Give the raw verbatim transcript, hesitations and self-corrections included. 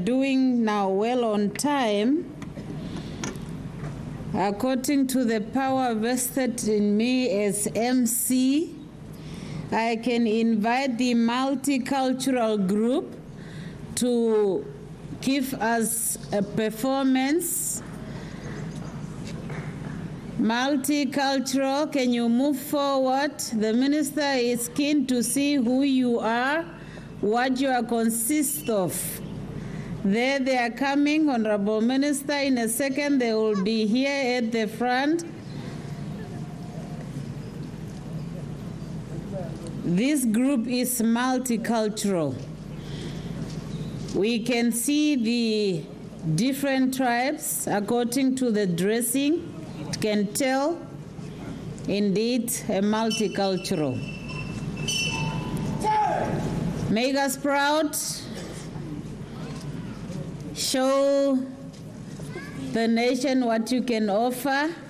doing now well on time. According to the power vested in me as M C, I can invite the multicultural group to give us a performance. Multicultural, can you move forward? The minister is keen to see who you are, what you are consist of. There they are coming, Honorable Minister. In a second, they will be here at the front. This group is multicultural. We can see the different tribes according to the dressing. It can tell, indeed, a multicultural. Make us proud. Show the nation what you can offer.